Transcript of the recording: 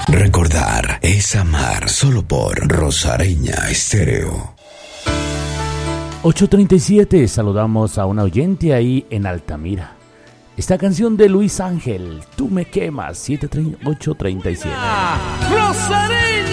Recordar es amar, solo por Rosareña Estéreo. 8:37, saludamos a una oyente ahí en Altamira. Esta canción de Luis Ángel, Tú me quemas, 8:37. Rosareña.